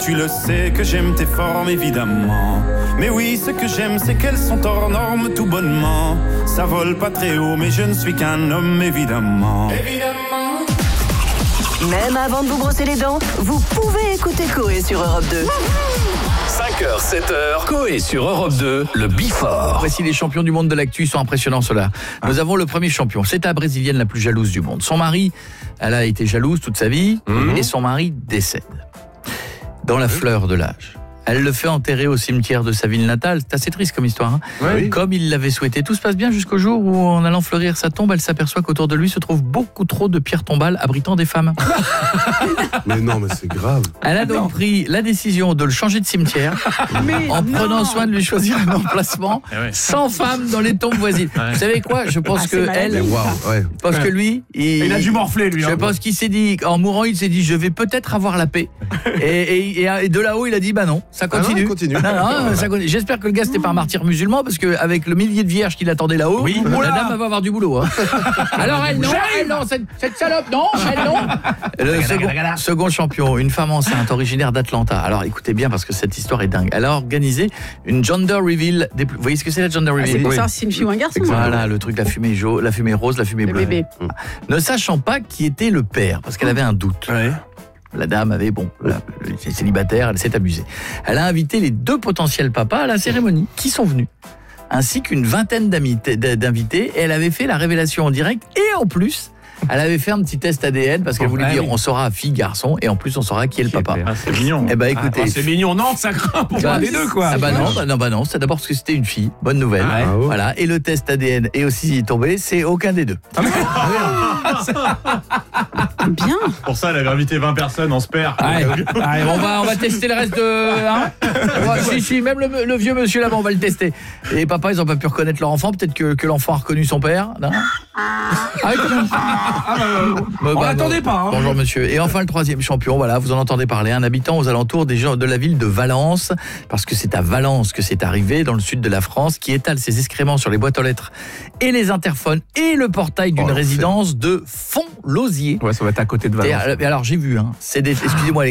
Tu le sais que j'aime tes formes évidemment. Mais oui, ce que j'aime c'est qu'elles sont hors normes tout bonnement. Ça vole pas très haut mais je ne suis qu'un homme évidemment. Évidemment. Même avant de vous brosser les dents, vous pouvez écouter Coé sur Europe 2. 5h, 7h, Coé sur Europe 2, le Before. Voici les champions du monde de l'actu, ils sont impressionnants ceux-là. Nous avons le premier champion, c'est la brésilienne la plus jalouse du monde. Son mari, elle a été jalouse toute sa vie et son mari décède. Dans la fleur de l'âge. Elle le fait enterrer au cimetière de sa ville natale. C'est assez triste comme histoire. Oui. Comme il l'avait souhaité. Tout se passe bien jusqu'au jour où, en allant fleurir sa tombe, elle s'aperçoit qu'autour de lui se trouve beaucoup trop de pierres tombales abritant des femmes. Mais non, mais c'est grave. Elle a donc pris la décision de le changer de cimetière en prenant soin de lui choisir un emplacement sans femmes dans les tombes voisines. Vous savez quoi ? Je pense que elle, Ouais. je pense que lui, Il a dû morfler, lui. je pense qu'il s'est dit, en mourant, il s'est dit, je vais peut-être avoir la paix. Et de là-haut, il a dit, bah non, ça continue. Ah non, continue. Non, ça continue. J'espère que le gars, c'était pas un martyr musulman, parce qu'avec le millier de vierges qu'il attendait là-haut, la dame elle va avoir du boulot. Alors elle non, cette salope, non, elle non. Le second champion, une femme enceinte originaire d'Atlanta. Alors écoutez bien, parce que cette histoire est dingue. Elle a organisé une gender reveal. Vous voyez ce que c'est la gender reveal ? C'est pour savoir si c'est une fille ou un garçon. Voilà, le truc, la fumée jaune, la fumée rose, la fumée Le bleue. bébé. Ne sachant pas qui était le père, parce qu'elle avait un doute. La dame avait, elle est célibataire, elle s'est amusée. Elle a invité les 2 potentiels papas à la cérémonie, qui sont venus, ainsi qu'une vingtaine d'invités, et elle avait fait la révélation en direct, et en plus, elle avait fait un petit test ADN, parce qu'elle voulait dire, on saura fille, garçon, et en plus, on saura qui est le papa. C'est mignon. Eh ben, écoutez. C'est mignon, non, ça craint pour un des deux, quoi. Ah bah non, c'est d'abord parce que c'était une fille, bonne nouvelle. Bravo. Voilà, et le test ADN est aussi tombé, c'est aucun des deux. Bien. Pour ça, elle avait invité 20 personnes, on se perd. Allez, on va tester le reste de... Si, même le vieux monsieur là-bas, on va le tester. Et les papas, ils n'ont pas pu reconnaître leur enfant. Peut-être que l'enfant a reconnu son père. Non On l'attendait pas. Bonjour monsieur. Et enfin le troisième champion, voilà, vous en entendez parler, un habitant aux alentours des gens de la ville de Valence, parce que c'est à Valence que c'est arrivé, dans le sud de la France, qui étale ses excréments sur les boîtes aux lettres et les interphones et le portail d'une résidence de Font-Lausier. Ouais, ça va être à côté de Valence. Et alors j'ai vu, excusez-moi